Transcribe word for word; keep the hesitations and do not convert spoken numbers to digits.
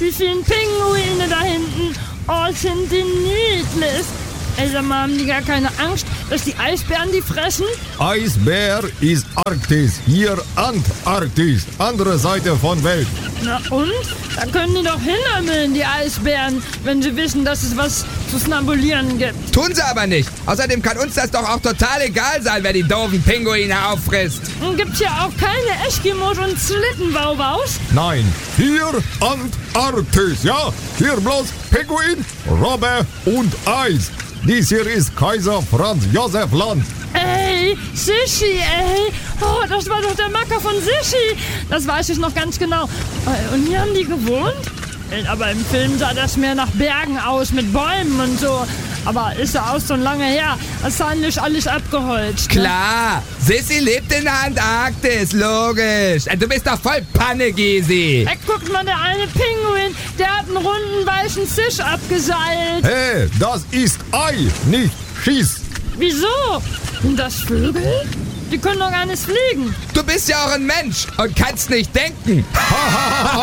wie viele Pinguine da hinten. Oh, sind die niedlich. Ey, sag mal, haben die gar keine Angst, dass die Eisbären die fressen? Eisbär ist Arktis, hier Antarktis, andere Seite von Welt. Na und? Da können die doch hinammeln, die Eisbären, wenn sie wissen, dass es was zu snabulieren gibt. Tun sie aber nicht. Außerdem kann uns das doch auch total egal sein, wer die doofen Pinguine auffrisst. Und gibt's ja auch keine Eskimos und Schlittenwauwaus? Nein, hier Antarktis, ja, hier bloß Pinguin, Robbe und Eis. Dies hier ist Kaiser Franz Josef Land. Ey, Sichi, ey. Oh, das war doch der Macker von Sichi. Das weiß ich noch ganz genau. Und hier haben die gewohnt? Aber im Film sah das mehr nach Bergen aus, mit Bäumen und so. Aber ist ja auch so lange her. Wahrscheinlich alles abgeholzt. Ne? Klar, Sissi lebt in der Antarktis, logisch. Du bist doch voll Panne, Gysi. Hey, guckt mal, der eine Pinguin, der hat einen runden, weichen Fisch abgeseilt. Hey, das ist Ei, nicht Schieß. Wieso? Sind das Vögel? Die können doch gar nicht fliegen. Du bist ja auch ein Mensch und kannst nicht denken.